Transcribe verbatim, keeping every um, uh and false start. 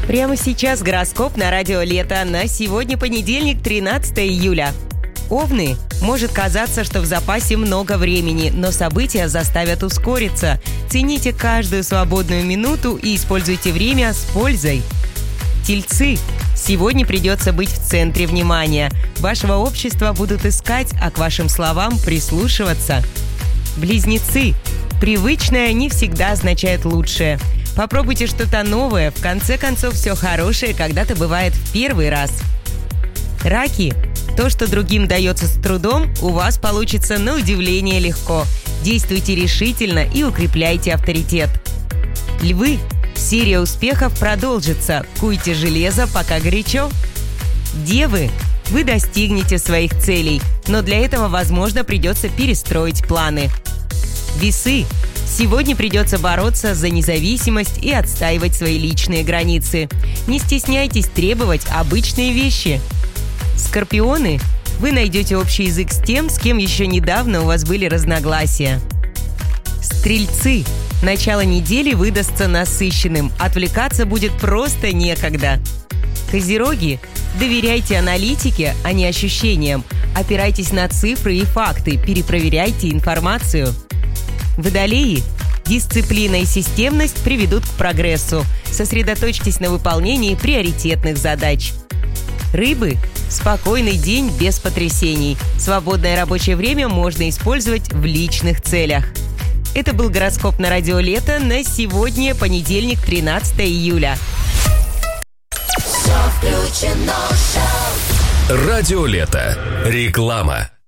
Прямо сейчас гороскоп на радио Лето. На сегодня понедельник, тринадцатое июля. Овны. Может казаться, что в запасе много времени, но события заставят ускориться. Цените каждую свободную минуту и используйте время с пользой. Тельцы. Сегодня придется быть в центре внимания. Вашего общества будут искать, а к вашим словам прислушиваться. Близнецы. Привычное не всегда означает лучшее. Попробуйте что-то новое. В конце концов, все хорошее когда-то бывает в первый раз. Раки. То, что другим дается с трудом, у вас получится на удивление легко. Действуйте решительно и укрепляйте авторитет. Львы. Серия успехов продолжится. Куйте железо, пока горячо. Девы. Вы достигнете своих целей, но для этого, возможно, придется перестроить планы. Весы. Сегодня придется бороться за независимость и отстаивать свои личные границы. Не стесняйтесь требовать обычные вещи. Скорпионы. Вы найдете общий язык с тем, с кем еще недавно у вас были разногласия. Стрельцы. Начало недели выдастся насыщенным. Отвлекаться будет просто некогда. Козероги. Доверяйте аналитике, а не ощущениям. Опирайтесь на цифры и факты. Перепроверяйте информацию. Водолеи. Дисциплина и системность приведут к прогрессу. Сосредоточьтесь на выполнении приоритетных задач. Рыбы. Спокойный день без потрясений. Свободное рабочее время можно использовать в личных целях. Это был гороскоп на радио Лето на сегодня, понедельник, тринадцатое июля. Радио Лето. Реклама.